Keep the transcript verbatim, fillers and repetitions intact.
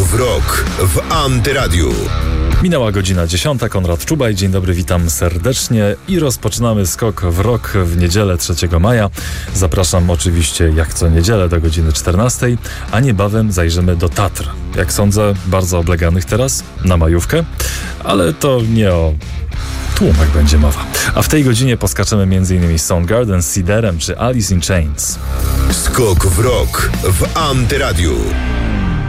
w rok w Antyradiu. Minęła godzina dziesiąta, Konrad Czubaj, dzień dobry, witam serdecznie i rozpoczynamy skok w rok w niedzielę trzeciego maja. Zapraszam oczywiście jak co niedzielę do godziny czternastej, a niebawem zajrzymy do Tatr. Jak sądzę, bardzo obleganych teraz na majówkę, ale to nie o tłumach będzie mowa. A w tej godzinie poskaczemy m.in. Soundgarden z Seederem czy Alice in Chains. Skok w rok w Antyradiu.